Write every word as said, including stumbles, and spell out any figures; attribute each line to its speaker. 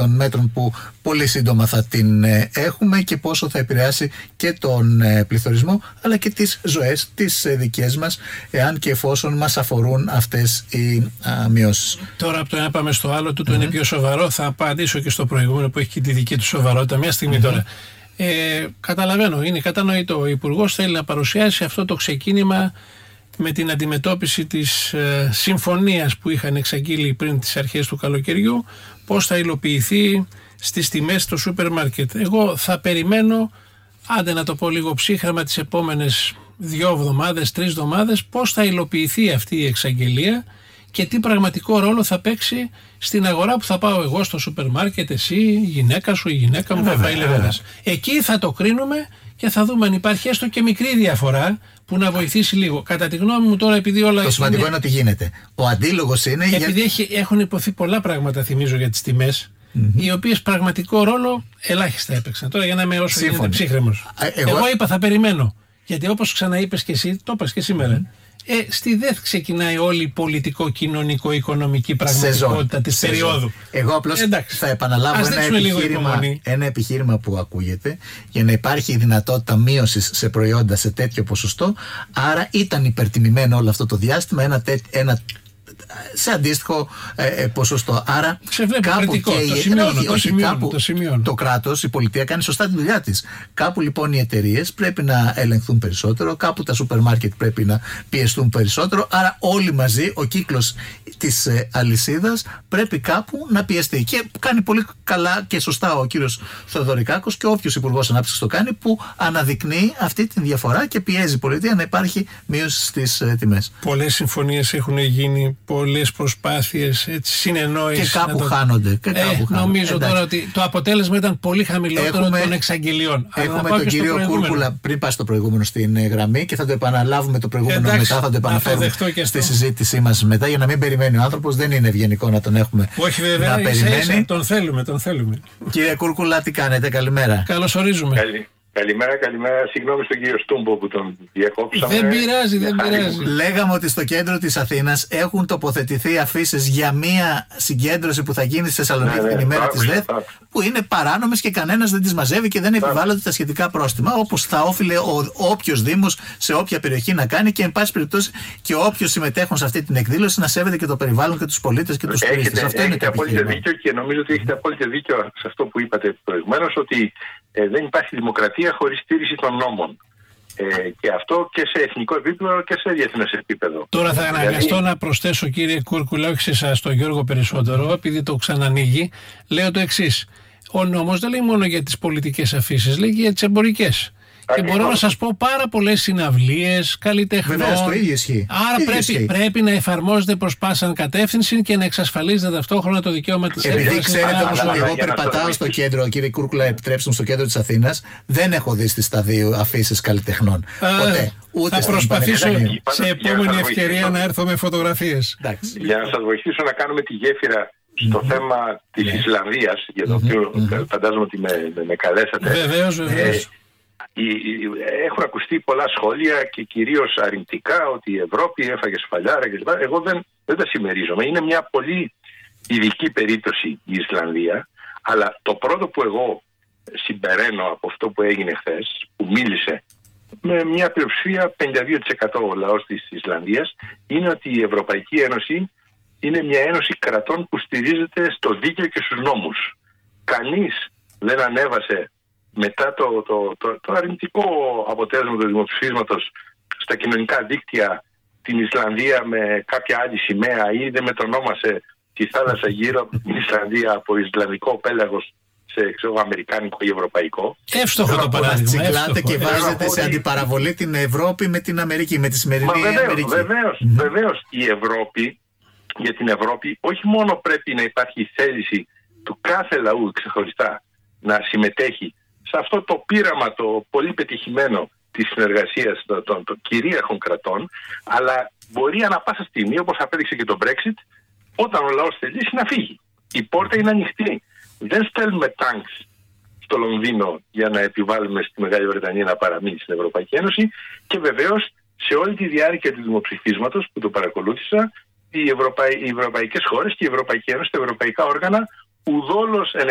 Speaker 1: των μέτρων που πολύ σύντομα θα την ε, έχουμε και πόσο θα επηρεάσει και τον ε, πληθωρισμό αλλά και τις ζωές τις ε, δικές μας, εάν και εφόσον μας αφορούν αυτές οι α, μειώσεις.
Speaker 2: Τώρα από το ένα πάμε στο άλλο, τούτο mm-hmm. είναι πιο σοβαρό. Θα απαντήσω και στο προηγούμενο που έχει και τη δική του σοβαρότητα. Μια στιγμή mm-hmm. τώρα. Ε, καταλαβαίνω, είναι κατανοητό. Ο Υπουργός θέλει να παρουσιάσει αυτό το ξεκίνημα με την αντιμετώπιση της ε, συμφωνίας που είχαν εξαγγείλει πριν τις αρχές του καλοκαιριού, πώς θα υλοποιηθεί στις τιμές στο σούπερ μάρκετ. Εγώ θα περιμένω, άντε να το πω λίγο ψύχραμα, τις επόμενες δύο εβδομάδες, τρεις εβδομάδες, πώς θα υλοποιηθεί αυτή η εξαγγελία και τι πραγματικό ρόλο θα παίξει στην αγορά που θα πάω εγώ στο σούπερ μάρκετ, εσύ, η γυναίκα σου, η γυναίκα μου, θα φάει λεβέδας. Εκεί θα το κρίνουμε και θα δούμε αν υπάρχει έστω και μικρή διαφορά που να βοηθήσει λίγο. Κατά τη γνώμη μου τώρα, επειδή όλα.
Speaker 1: Το σημαντικό είναι, είναι ότι γίνεται. Ο αντίλογος είναι.
Speaker 2: Επειδή για... έχει, έχουν υποθεί πολλά πράγματα, θυμίζω, για τις τιμές, mm-hmm. οι οποίες πραγματικό ρόλο ελάχιστα έπαιξαν. Τώρα για να είμαι όσο γίνεται ψύχρεμος. Εγώ... Εγώ είπα θα περιμένω. Γιατί όπως ξαναείπες και εσύ, το είπες και σήμερα. Mm-hmm. Ε, στη ΔΕΘ ξεκινάει όλη η πολιτικό-κοινωνικο-οικονομική πραγματικότητα της περίοδου.
Speaker 1: Εγώ απλώς
Speaker 2: Εντάξει.
Speaker 1: θα επαναλάβω ένα επιχείρημα, ένα επιχείρημα που ακούγεται για να υπάρχει η δυνατότητα μείωσης σε προϊόντα σε τέτοιο ποσοστό. Άρα ήταν υπερτιμημένο όλο αυτό το διάστημα ένα, τέ, ένα σε αντίστοιχο ε, ε, ποσοστό. Άρα κάπου και
Speaker 2: το,
Speaker 1: η...
Speaker 2: σημειώνω,
Speaker 1: όχι,
Speaker 2: το,
Speaker 1: όχι,
Speaker 2: σημειώνω,
Speaker 1: κάπου
Speaker 2: το, σημειώνω.
Speaker 1: το κράτος, η πολιτεία κάνει σωστά τη δουλειά της. Κάπου λοιπόν οι εταιρείες πρέπει να ελεγχθούν περισσότερο, κάπου τα σούπερ μάρκετ πρέπει να πιεστούν περισσότερο. Άρα όλοι μαζί ο κύκλος της ε, αλυσίδας πρέπει κάπου να πιεστεί. Και κάνει πολύ καλά και σωστά ο κύριος Θεοδωρικάκος και όποιος υπουργός ανάπτυξης το κάνει, που αναδεικνύει αυτή τη διαφορά και πιέζει η πολιτεία να υπάρχει μείωση στις ε, τιμές.
Speaker 2: Πολλές συμφωνίες έχουν γίνει, πολλές προσπάθειες συνεννόησης.
Speaker 1: Και κάπου
Speaker 2: το...
Speaker 1: χάνονται. Και
Speaker 2: ε,
Speaker 1: κάπου
Speaker 2: νομίζω
Speaker 1: χάνονται.
Speaker 2: τώρα ότι το αποτέλεσμα ήταν πολύ χαμηλότερο έχουμε, των εξαγγελιών.
Speaker 1: Έχουμε τον κύριο Κούρκουλα, πριν πάει στο προηγούμενο στην γραμμή, και θα το επαναλάβουμε το προηγούμενο. Εντάξει, μετά, θα το επαναφέρουμε στη συζήτησή μας μετά, για να μην περιμένει ο άνθρωπος. Δεν είναι ευγενικό να τον έχουμε.
Speaker 2: Όχι, βέβαια,
Speaker 1: να περιμένει. Ίσα, ίσα,
Speaker 2: τον θέλουμε, τον θέλουμε.
Speaker 1: Κύριε Κούρκουλα, τι κάνετε? Καλημέρα.
Speaker 2: Καλώς ορίζουμε.
Speaker 3: Καλή. Καλημέρα, καλημέρα. Συγγνώμη στον κύριο Στούμπο που τον διακόψαμε.
Speaker 2: Δεν πειράζει, δεν πειράζει.
Speaker 1: Λέγαμε ότι στο κέντρο της Αθήνας έχουν τοποθετηθεί αφήσεις για μία συγκέντρωση που θα γίνει στη Θεσσαλονίκη ναι, ναι, την ημέρα της ΔΕΘ, που είναι παράνομες και κανένας δεν τις μαζεύει και δεν επιβάλλονται τα σχετικά πρόστιμα, όπως θα όφιλε ο όποιος δήμος σε όποια περιοχή να κάνει, και εν πάση περιπτώσει και όποιος συμμετέχουν σε αυτή την εκδήλωση να σέβεται και το περιβάλλον και τους πολίτες και τους τουρίστες. Αυτό είναι το
Speaker 3: απόλυτο δίκιο, και νομίζω ότι έχετε απόλυτο δίκιο σε αυτό που είπατε προηγουμένως, ότι Ε, δεν υπάρχει δημοκρατία χωρίς στήριξη των νόμων. Ε, και αυτό και σε εθνικό επίπεδο και σε διεθνές επίπεδο.
Speaker 2: Τώρα θα αναγκαστώ δηλαδή... να προσθέσω, κύριε Κούρκουλα, όχι σε εσάς, τον Γιώργο περισσότερο, επειδή το ξανανοίγει, λέω το εξής. Ο νόμος δεν λέει μόνο για τις πολιτικές αφήσεις, λέει και για τις εμπορικές. Και Ά, μπορώ να σας πω πάρα πολλές συναυλίες, καλλιτεχνών.
Speaker 1: Βεβαίως, το ίδιο ισχύει.
Speaker 2: Άρα
Speaker 1: ίδιο
Speaker 2: πρέπει,
Speaker 1: ισχύει. πρέπει
Speaker 2: να εφαρμόζεται προς πάσαν κατεύθυνση και να εξασφαλίζεται ταυτόχρονα το δικαίωμα της
Speaker 1: έκφρασης. Επειδή ξέρετε όμως ότι εγώ
Speaker 3: για
Speaker 1: περπατάω στο κέντρο, κύριε Κούρκουλα, επιτρέψτε μου, στο κέντρο της Αθήνας, δεν έχω δει στις σταδίου αφήσεις καλλιτεχνών.
Speaker 2: Α,
Speaker 1: ποτέ. Ούτε
Speaker 2: θα προσπαθήσω σε επόμενη ευκαιρία να έρθω με φωτογραφίες.
Speaker 3: Για να σας βοηθήσω να κάνουμε τη γέφυρα στο mm-hmm. θέμα της yeah. Ισλανδίας, για το οποίο mm-hmm. φαντάζομαι ότι με, με, με καλέσατε.
Speaker 2: Βεβαίως, βεβαίως. Ε,
Speaker 3: Έχουν ακουστεί πολλά σχόλια και κυρίως αρνητικά ότι η Ευρώπη έφαγε σφαλιάρα κλπ. Εγώ δεν, δεν τα συμμερίζομαι. Είναι μια πολύ ειδική περίπτωση η Ισλανδία, αλλά το πρώτο που εγώ συμπεραίνω από αυτό που έγινε χθες, που μίλησε με μια πλειοψηφία πενήντα δύο τοις εκατό ο λαός της Ισλανδίας, είναι ότι η Ευρωπαϊκή Ένωση είναι μια ένωση κρατών που στηρίζεται στο δίκαιο και στους νόμους. Κανείς δεν ανέβασε μετά το, το, το, το αρνητικό αποτέλεσμα του δημοψηφίσματος στα κοινωνικά δίκτυα την Ισλανδία με κάποια άλλη σημαία, ή δεν μετονόμασε τη θάλασσα γύρω από την Ισλανδία από Ισλανδικό πέλαγος σε ξέρω, αμερικάνικο ή ευρωπαϊκό.
Speaker 2: Εύστοχο το παράδειγμα.
Speaker 1: Τσικλάτε και βάζετε σε αντιπαραβολή την Ευρώπη με την Αμερική, με τη σημερινή Μα βεβαίως, Αμερική.
Speaker 3: Βεβαίως, mm-hmm. βεβαίως η Ευρώπη, για την Ευρώπη όχι μόνο πρέπει να υπάρχει η θέληση του κάθε λαού ξεχωριστά να συμμετέχει σε αυτό το πείραμα το πολύ πετυχημένο της συνεργασίας των, των, των κυρίαρχων κρατών, αλλά μπορεί ανά πάσα στιγμή, όπως απέδειξε και το Brexit, όταν ο λαός θελήσει να φύγει. Η πόρτα είναι ανοιχτή. Δεν στέλνουμε τάγκς στο Λονδίνο για να επιβάλλουμε στη Μεγάλη Βρετανία να παραμείνει στην Ευρωπαϊκή Ένωση, και βεβαίως σε όλη τη διάρκεια του δημοψηφίσματος που το παρακολούθησα, οι, Ευρωπαϊ... οι ευρωπαϊκές χώρες και η Ευρωπαϊκή Ένωση, τα ευρωπαϊκά όργανα, ουδόλως